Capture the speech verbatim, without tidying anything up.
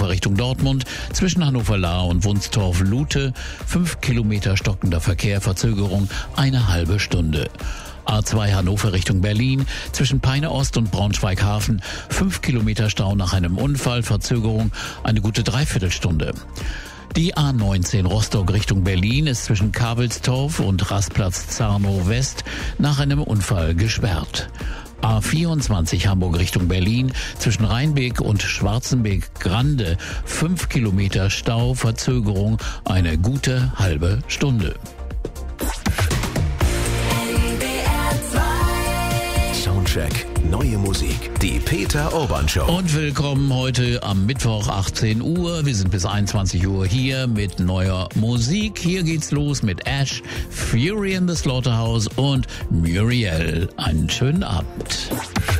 Hannover Richtung Dortmund zwischen Hannover-Lahr und Wunstorf-Lute. Fünf Kilometer stockender Verkehr, Verzögerung eine halbe Stunde. A zwei Hannover Richtung Berlin zwischen Peine Ost und Braunschweig-Hafen. Fünf Kilometer Stau nach einem Unfall, Verzögerung eine gute Dreiviertelstunde. Die A neunzehn Rostock Richtung Berlin ist zwischen Kabelstorf und Rastplatz Zarnow West nach einem Unfall gesperrt. A vierundzwanzig Hamburg Richtung Berlin zwischen Rheinbeek und Schwarzenbeek-Grande. Fünf Kilometer Stau, Verzögerung eine gute halbe Stunde. Soundcheck, neue Musik, die Peter Urban Show. Und willkommen heute am Mittwoch achtzehn Uhr. Wir sind bis einundzwanzig Uhr hier mit neuer Musik. Hier geht's los mit Ash, Fury in the Slaughterhouse und Muriel. Einen schönen Abend.